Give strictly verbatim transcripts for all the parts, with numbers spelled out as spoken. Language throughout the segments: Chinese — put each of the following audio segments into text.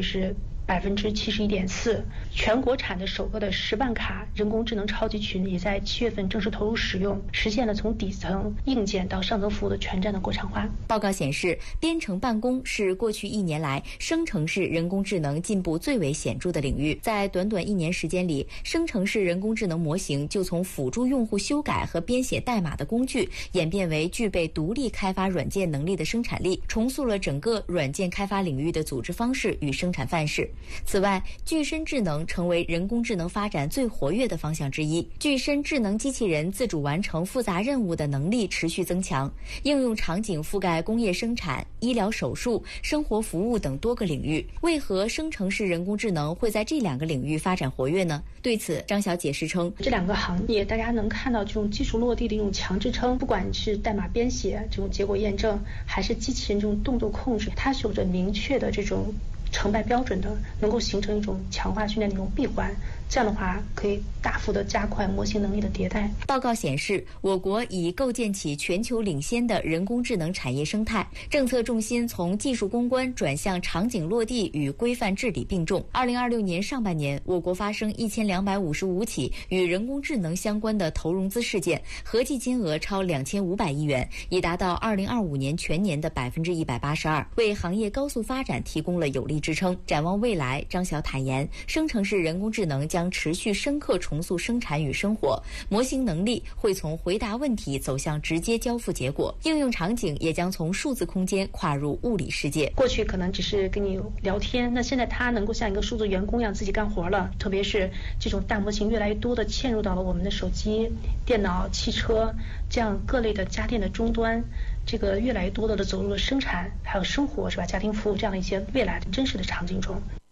是百分之七十一点四，全国产的首个的十万卡人工智能超级群也在七月份正式投入使用，实现了从底层硬件到上层服务的全站的国产化。 报告显示，编程办公是过去一年来生成式人工智能进步最为显著的领域。在短短一年时间里，生成式人工智能模型就从辅助用户修改和编写代码的工具，演变为具备独立开发软件能力的生产力，重塑了整个软件开发领域的组织方式与生产范式。此外，具身智能成为人工智能发展最活跃的方向之一。具身智能机器人自主完成复杂任务的能力持续增强，应用场景覆盖工业生产、医疗手术、生活服务等多个领域。为何生成式人工智能会在这两个领域发展活跃呢？对此，张晓解释称， 这两个行业大家能看到这种技术落地的一种强支撑，不管是代码编写这种结果验证，还是机器人这种动作控制，它是有着明确的这种成败标准的，能够形成一种强化训练的一种闭环，这样的话可以大幅的加快模型能力的迭代。 报告显示，我国已构建起全球领先的人工智能产业生态，政策重心从技术攻关转向场景落地与规范治理并重。二零二六年上半年，我国发生一千两百五十五起与人工智能相关的投融资事件，合计金额超两千五百亿元，已达到二零二五年全年的百分之一百八十二，为行业高速发展提供了有力支撑。展望未来，张晓坦言，生成式人工智能将将持续深刻重塑生产与生活，模型能力会从回答问题走向直接交付结果，应用场景也将从数字空间跨入物理世界。 过去可能只是跟你聊天，那现在它能够像一个数字员工一样自己干活了，特别是这种大模型越来越多的嵌入到了我们的手机、电脑、汽车这样各类的家电的终端，这个越来越多的走入了生产还有生活，是吧？家庭服务这样的一些未来的真实的场景中。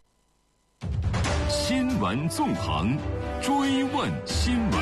新闻纵横，追问新闻。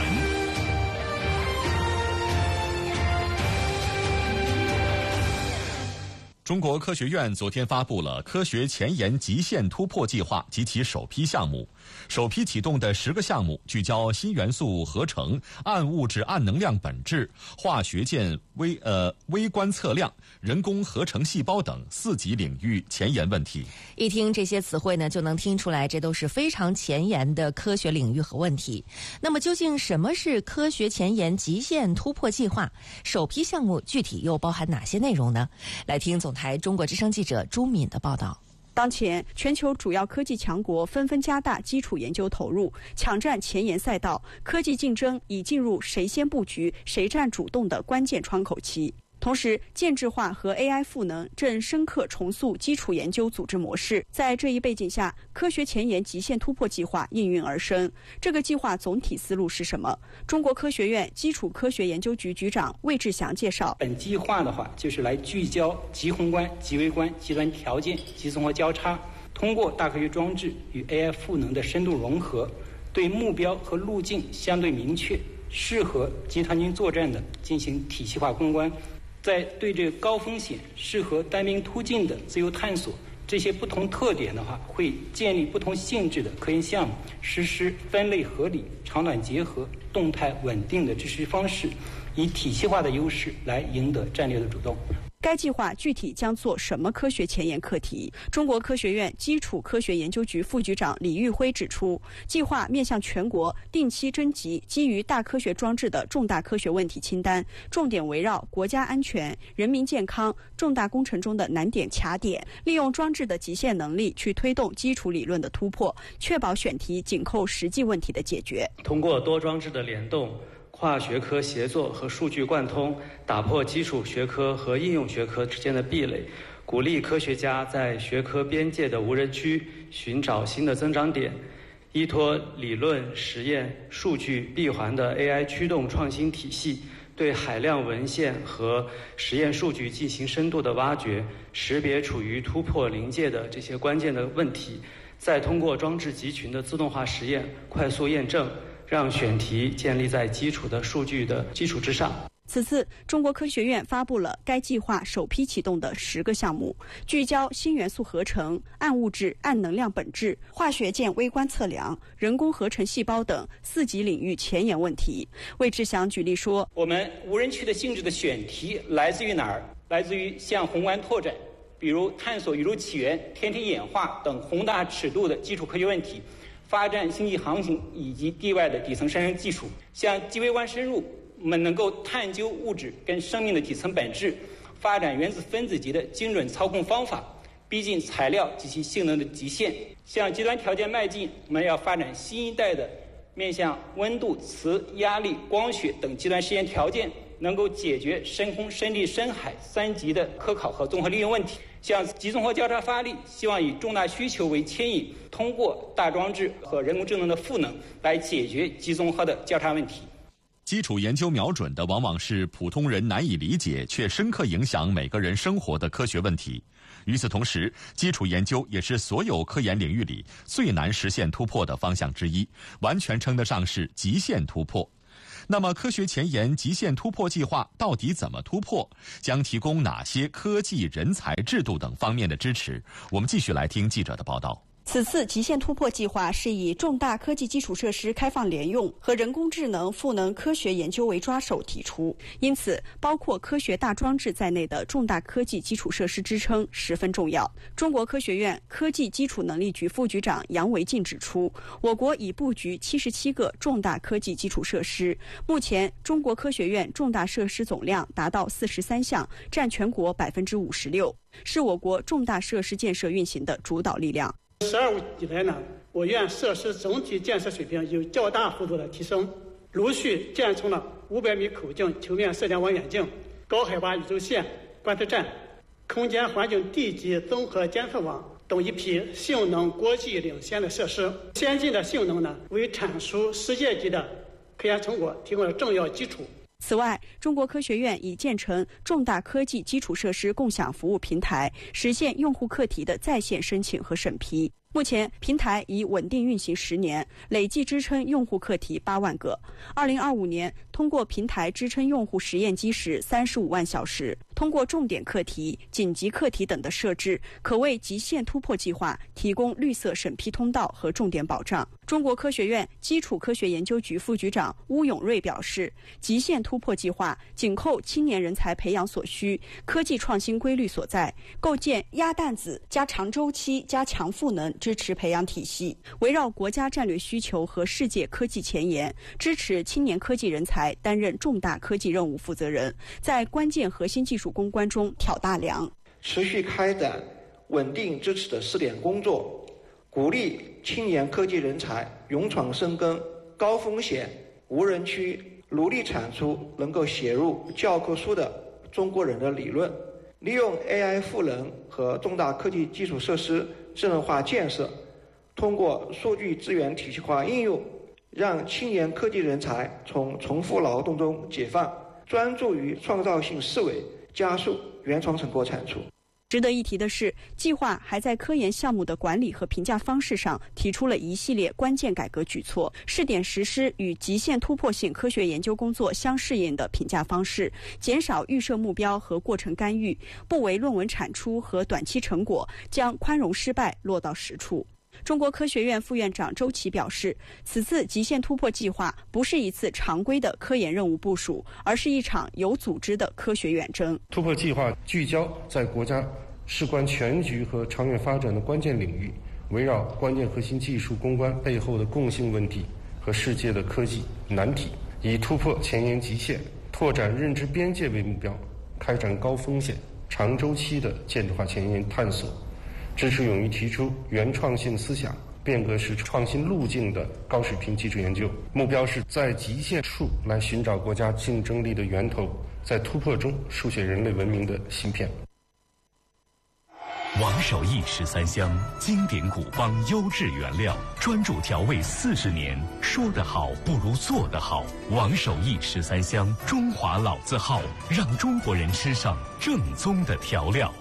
中国科学院昨天发布了科学前沿极限突破计划及其首批项目。首批启动的十个项目聚焦新元素合成、暗物质暗能量本质、化学键微呃微观测量、人工合成细胞等四级领域前沿问题。 一听这些词汇呢，就能听出来这都是非常前沿的科学领域和问题。那么究竟什么是科学前沿极限突破计划？首批项目具体又包含哪些内容呢？来听总台中国之声记者朱敏的报道。 当前，全球主要科技强国纷纷加大基础研究投入，抢占前沿赛道，科技竞争已进入谁先布局、谁占主动的关键窗口期。同时，建制化和 A I 赋能正深刻重塑基础研究组织模式。在这一背景下，科学前沿极限突破计划应运而生。这个计划总体思路是什么？中国科学院基础科学研究局局长魏志祥介绍。 本计划的话，就是来聚焦极宏观、极微观、极端条件、极综合交叉，通过大科学装置与 A I 赋能的深度融合，对目标和路径相对明确、适合集团军作战的进行体系化攻关。在对这个高风险、适合单兵突进的自由探索这些不同特点的话，会建立不同性质的科研项目，实施分类合理、长短结合、动态稳定的支持方式，以体系化的优势来赢得战略的主动。 该计划具体将做什么科学前沿课题？中国科学院基础科学研究局副局长李玉辉指出，计划面向全国定期征集基于大科学装置的重大科学问题清单，重点围绕国家安全、人民健康、重大工程中的难点卡点，利用装置的极限能力去推动基础理论的突破，确保选题紧扣实际问题的解决。 通过多装置的联动、跨学科协作和数据贯通，打破基础学科和应用学科之间的壁垒，鼓励科学家在学科边界的无人区寻找新的增长点，依托理论、实验、数据闭环的 A I 驱动创新体系，对海量文献和实验数据进行深度的挖掘，识别处于突破临界的这些关键的问题，再通过装置集群的自动化实验快速验证，让选题建立在基础的数据的基础之上。 此次，中国科学院发布了该计划首批启动的十个项目，聚焦新元素合成、暗物质暗能量本质、化学键微观测量、人工合成细胞等四级领域前沿问题。魏志祥举例说， 我们无人区的性质的选题来自于哪儿？来自于向宏观拓展，比比如探索宇宙起源、天体演化等宏大尺度的基础科学问题，发展星际航行以及地外的底层生成技术。向极微观深入，我们能够探究物质跟生命的底层本质，发展原子分子级的精准操控方法，逼近材料及其性能的极限。向极端条件迈进，我们要发展新一代的面向温度、磁、压力、光学等极端实验条件，能够解决深空、深地、深海三级的科考和综合利用问题。向极综合交叉发力，希望以重大需求为牵引，通过大装置和人工智能的赋能来解决极综合的交叉问题。 基础研究瞄准的往往是普通人难以理解却深刻影响每个人生活的科学问题。与此同时，基础研究也是所有科研领域里最难实现突破的方向之一，完全称得上是极限突破。那么科学前沿极限突破计划到底怎么突破？将提供哪些科技、人才、制度等方面的支持？我们继续来听记者的报道。 此次极限突破计划是以重大科技基础设施开放联用和人工智能赋能科学研究为抓手提出，因此包括科学大装置在内的重大科技基础设施支撑十分重要。中国科学院科技基础能力局副局长杨维进指出，我国已布局七十七个重大科技基础设施，目前中国科学院重大设施总量达到四十三项，占全国百分之五十六，是我国重大设施建设运行的主导力量。 “十二五”以来呢，我院设施总体建设水平有较大幅度的提升，陆续建成了五百米口径球面射电望远镜、高海拔宇宙线观测站、空间环境地级综合监测网等一批性能国际领先的设施。先进的性能呢，为阐述世界级的科研成果提供了重要基础。 此外，中国科学院已建成重大科技基础设施共享服务平台，实现用户课题的在线申请和审批。目前，平台已稳定运行十年，累计支撑用户课题八万个。二零二五年，通过平台支撑用户实验基石三十五万小时。通过重点课题、紧急课题等的设置，可为极限突破计划提供绿色审批通道和重点保障。中国科学院基础科学研究局副局长邬永瑞表示，极限突破计划紧扣青年人才培养所需、科技创新规律所在，构建鸭蛋子加长周期加强赋能支持培养体系，围绕国家战略需求和世界科技前沿，支持青年科技人才担任重大科技任务负责人，在关键核心技术攻关中挑大梁， 持续开展稳定支持的试点工作，鼓励青年科技人才勇闯深耕高风险无人区，努力产出能够写入教科书的中国人的理论，利用 A I 赋能和重大科技基础设施智能化建设，通过数据资源体系化应用，让青年科技人才从重复劳动中解放，专注于创造性思维，加速原创成果产出。 值得一提的是，计划还在科研项目的管理和评价方式上提出了一系列关键改革举措，试点实施与极限突破性科学研究工作相适应的评价方式，减少预设目标和过程干预，不为论文产出和短期成果，将宽容失败落到实处。中国科学院副院长周琦表示，此次极限突破计划不是一次常规的科研任务部署，而是一场有组织的科学远征。 突破计划聚焦在国家事关全局和长远发展的关键领域，围绕关键核心技术攻关背后的共性问题和世界的科技难题，以突破前沿极限、拓展认知边界为目标，开展高风险、长周期的建筑化前沿探索，支持勇于提出原创性思想、变革式创新路径的高水平基础研究。目标是在极限处来寻找国家竞争力的源头，在突破中书写人类文明的芯片。 王守义十三香，经典古方优质原料，专注调味四十年，说得好不如做得好。王守义十三香，中华老字号，让中国人吃上正宗的调料。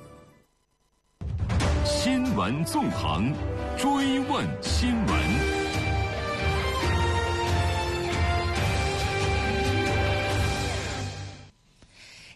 新闻纵横，追问新闻。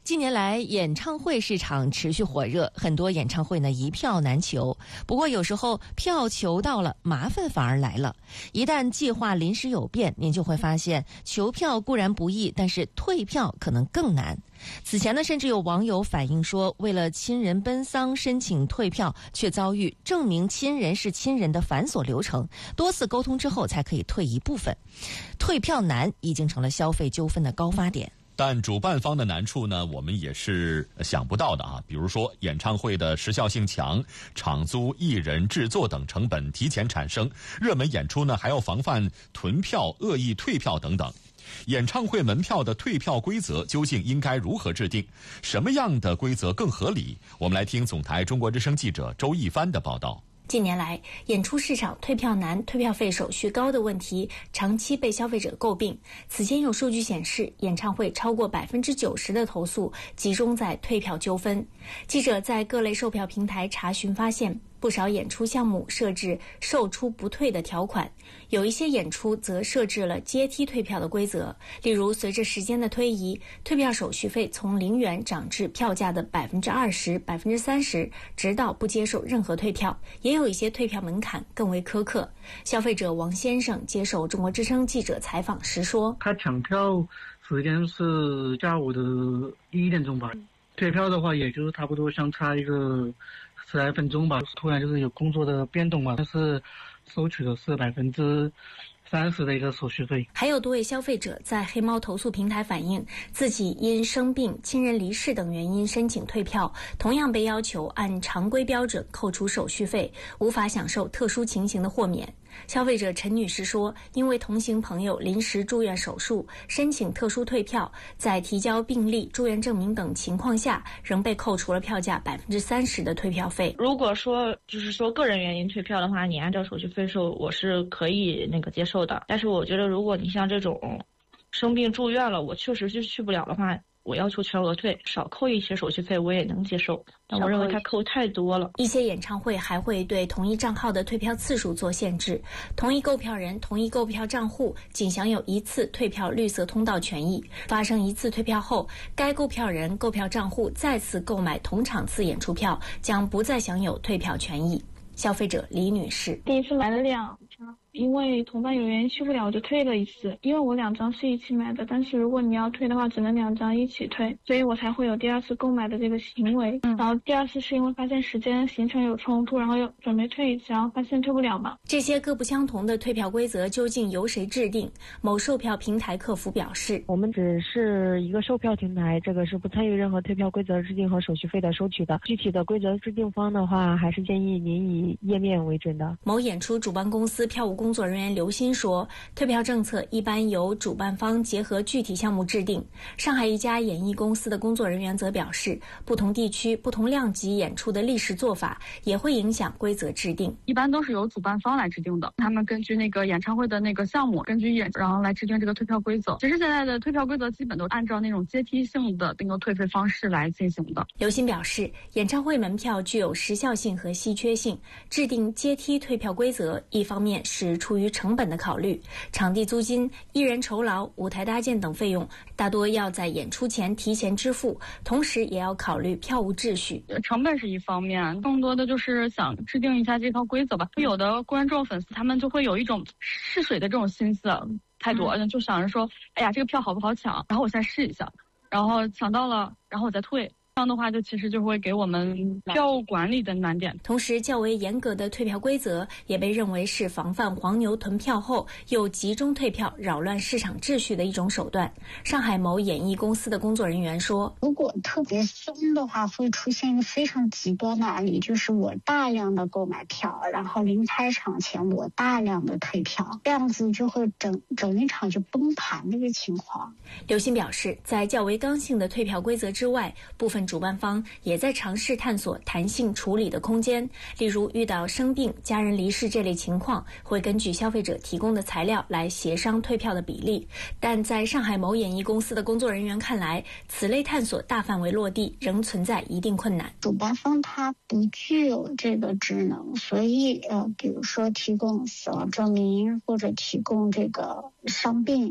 近年来，演唱会市场持续火热，很多演唱会呢一票难求。不过有时候票求到了，麻烦反而来了。一旦计划临时有变，您就会发现求票固然不易，但是退票可能更难。此前呢，甚至有网友反映说，为了亲人奔丧申请退票，却遭遇证明亲人是亲人的繁琐流程，多次沟通之后才可以退一部分。退票难已经成了消费纠纷的高发点。 但主办方的难处呢，我们也是想不到的啊。比如说，演唱会的时效性强，场租、艺人、制作等成本提前产生，热门演出呢还要防范囤票、恶意退票等等。演唱会门票的退票规则究竟应该如何制定？什么样的规则更合理？我们来听总台中国之声记者周一帆的报道。 近年来，演出市场退票难、退票费手续高的问题长期被消费者诟病。此前有数据显示，演唱会超过百分之九十的投诉集中在退票纠纷。记者在各类售票平台查询发现，不少演出项目设置售出不退的条款，有一些演出则设置了阶梯退票的规则。例如，随着时间的推移，退票手续费从零元涨至票价的百分之二十、百分之三十，直到不接受任何退票。也有一些退票门槛更为苛刻。消费者王先生接受中国之声记者采访时说：“ 他抢票时间是下午的一点钟吧，退票的话也就是差不多相差一个十来分钟吧，突然就是有工作的变动嘛，但是收取的是百分之三十的一个手续费。” 还有多位消费者在黑猫投诉平台反映，自己因生病、亲人离世等原因申请退票，同样被要求按常规标准扣除手续费，无法享受特殊情形的豁免。消费者陈女士说，因为同行朋友临时住院手术，申请特殊退票，在提交病历、住院证明等情况下，仍被扣除了票价百分之三十的退票费。 如果说就是说个人原因退票的话，你按照手续费收，我是可以那个接受的。但是我觉得，如果你像这种生病住院了，我确实是去不了的话，我要求全额退，少扣一些手续费我也能接受，但我认为它扣太多了。 一些演唱会还会对同一账号的退票次数做限制，同一购票人、同一购票账户仅享有一次退票绿色通道权益，发生一次退票后，该购票人、购票账户再次购买同场次演出票，将不再享有退票权益。消费者李女士： 第一次买了两张，因为同伴有原因去不了，我就退了一次。因为我两张是一起买的，但是如果你要退的话，只能两张一起退，所以我才会有第二次购买的这个行为。嗯、然后第二次是因为发现时间行程有冲突，然后又准备退一次，然后发现退不了嘛。 这些各不相同的退票规则究竟由谁制定？某售票平台客服表示： 我们只是一个售票平台，这个是不参与任何退票规则制定和手续费的收取的。具体的规则制定方的话，还是建议您以页面为准的。 某演出主办公司票务工作人员刘鑫说，退票政策一般由主办方结合具体项目制定。上海一家演艺公司的工作人员则表示，不同地区、不同量级演出的历史做法也会影响规则制定。 一般都是由主办方来制定的，他们根据那个演唱会的那个项目，根据演然后来制定这个退票规则。其实现在的退票规则基本都按照那种阶梯性的那个退费方式来进行的。 刘鑫表示，演唱会门票具有时效性和稀缺性，制定阶梯退票规则，一方面是出于成本的考虑，场地租金、艺人酬劳、舞台搭建等费用大多要在演出前提前支付，同时也要考虑票务秩序。 成本是一方面，更多的就是想制定一下这套规则吧。有的观众粉丝他们就会有一种试水的这种心思太多，嗯、就想着说，哎呀，这个票好不好抢，然后我再试一下，然后抢到了，然后我再退。这样的话，就其实就会给我们票务管理的难点。 同时，较为严格的退票规则也被认为是防范黄牛囤票后又集中退票、扰乱市场秩序的一种手段。上海某演艺公司的工作人员说：“ 如果特别松的话，会出现一个非常极端的案例，就是我大量的购买票，然后临开场前我大量的退票，这样子就会整整一场就崩盘的一个情况。” 刘鑫表示，在较为刚性的退票规则之外，部分主办方也在尝试探索弹性处理的空间，例如遇到生病、家人离世这类情况，会根据消费者提供的材料来协商退票的比例。但在上海某演艺公司的工作人员看来，此类探索大范围落地仍存在一定困难。 主办方他不具有这个职能，所以呃，比如说提供死亡证明或者提供这个伤病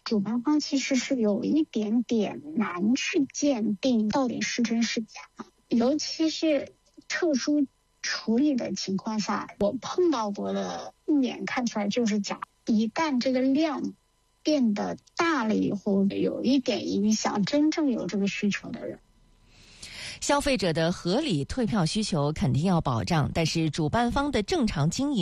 主办方其实是有一点点难去鉴定到底是真是假，尤其是特殊处理的情况下，我碰到过的一眼看出来就是假。一旦这个量变得大了以后，有一点影响真正有这个需求的人。 消费者的合理退票需求肯定要保障，但是主办方的正常经营